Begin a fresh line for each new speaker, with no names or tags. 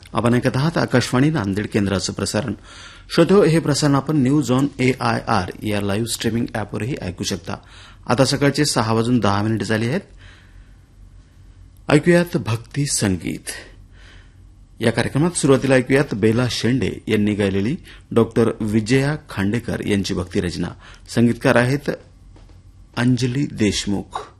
आपण ऐकत आहात आकाशवाणी नांदेड केंद्राचं प्रसारण. श्रोतो, हे प्रसारण आपण न्यूज ऑन AIR या लाईव्ह स्ट्रीमिंग अॅपवरही ऐकू शकता. आता सकाळचे 6:10 झाले आहेत. ऐकूयात भक्ती संगीत. या कार्यक्रमात सुरुवातीला ऐकूयात बेला शेंडे यांनी गायलेली डॉक्टर विजया खांडेकर यांची भक्तिरचना. संगीतकार आहेत अंजली देशमुख.